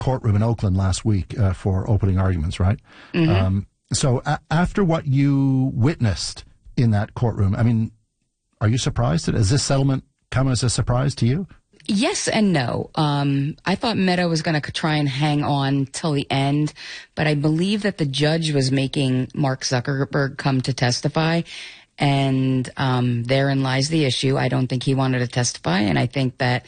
courtroom in Oakland last week for opening arguments, right? Mm-hmm. So after what you witnessed in that courtroom, I mean, are you surprised? Has this settlement come as a surprise to you? Yes and no. I thought Meta was going to try and hang on till the end, but I believe that the judge was making Mark Zuckerberg come to testify, and therein lies the issue. I don't think he wanted to testify, and I think that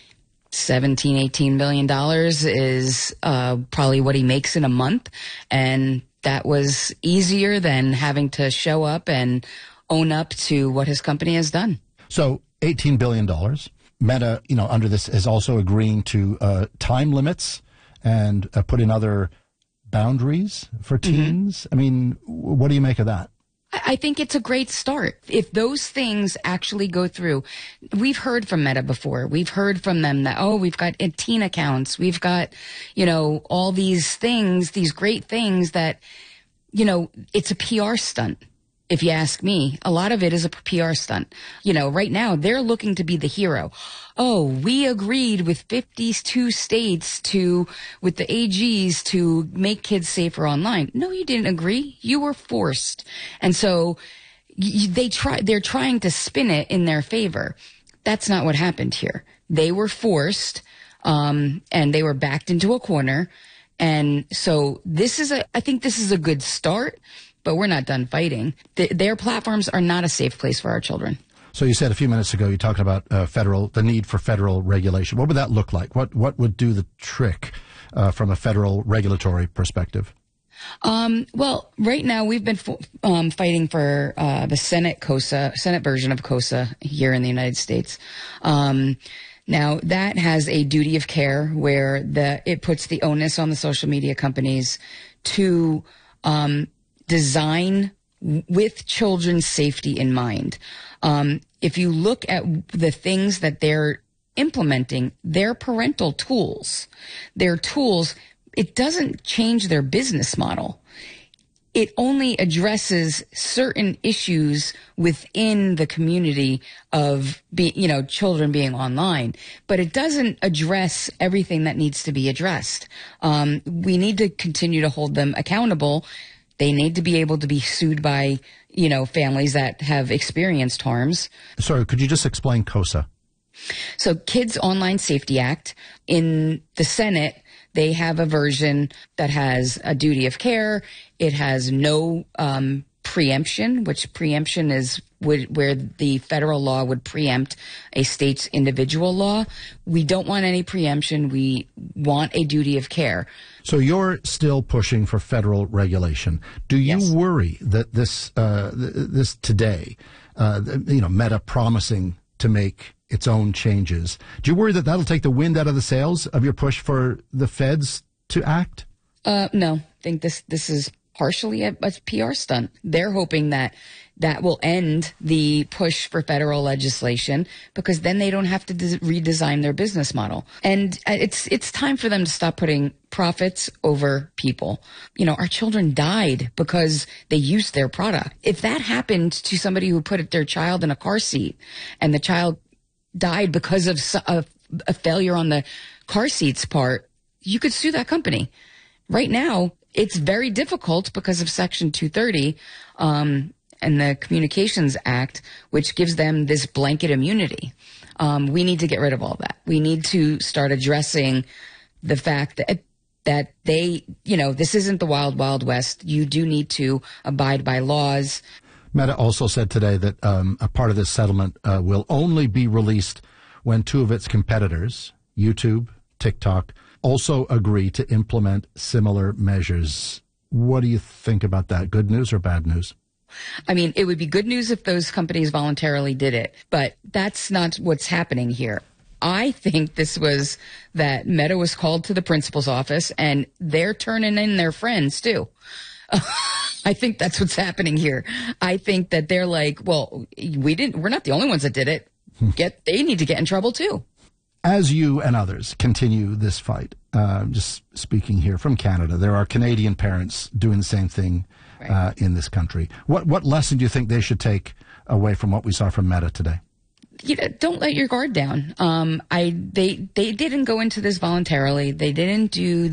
$18 billion is probably what he makes in a month, and that was easier than having to show up and own up to what his company has done. So $18 billion. Meta, under this is also agreeing to time limits and put in other boundaries for teens. Mm-hmm. I mean, what do you make of that? I think it's a great start. If those things actually go through, we've heard from Meta before. We've heard from them that, we've got teen accounts. We've got, all these things, these great things that, it's a PR stunt. If you ask me, a lot of it is a PR stunt. Right now they're looking to be the hero. Oh, we agreed with 52 states with the AGs to make kids safer online. No, you didn't agree. You were forced. And so they're trying to spin it in their favor. That's not what happened here. They were forced, and they were backed into a corner. And so I think this is a good start. But we're not done fighting. Their platforms are not a safe place for our children. So you said a few minutes ago, you're talking about the need for federal regulation. What would that look like? What would do the trick from a federal regulatory perspective? Well, right now we've been fighting for the Senate version of KOSA here in the United States. Now that has a duty of care where it puts the onus on the social media companies to design with children's safety in mind. If you look at the things that they're implementing, they're parental tools. They're tools. It doesn't change their business model. It only addresses certain issues within the community of children being online, but it doesn't address everything that needs to be addressed. We need to continue to hold them accountable. They need to be able to be sued by, families that have experienced harms. Sorry, could you just explain KOSA? So Kids Online Safety Act, in the Senate, they have a version that has a duty of care. It has no preemption, which preemption is where the federal law would preempt a state's individual law. We don't want any preemption. We want a duty of care. So you're still pushing for federal regulation. Do you Yes. worry that this today, Meta promising to make its own changes, do you worry that that'll take the wind out of the sails of your push for the feds to act? No, I think this is partially a PR stunt. They're hoping that will end the push for federal legislation, because then they don't have to redesign their business model. And it's time for them to stop putting profits over people. Our children died because they used their product. If that happened to somebody who put their child in a car seat and the child died because of a failure on the car seat's part, you could sue that company. Right now, it's very difficult because of Section 230 and the Communications Act, which gives them this blanket immunity. We need to get rid of all that. We need to start addressing the fact that they, this isn't the wild, wild west. You do need to abide by laws. Meta also said today that a part of this settlement will only be released when two of its competitors, YouTube, TikTok, also agree to implement similar measures. What do you think about that? Good news or bad news? I mean, it would be good news if those companies voluntarily did it, but that's not what's happening here. I think this was that Meta was called to the principal's office and they're turning in their friends too. I think that's what's happening here. I think that they're like, well, we're not the only ones that did it. They need to get in trouble too. As you and others continue this fight, just speaking here from Canada, there are Canadian parents doing the same thing in this country. What lesson do you think they should take away from what we saw from Meta today? don't let your guard down. They didn't go into this voluntarily. They didn't do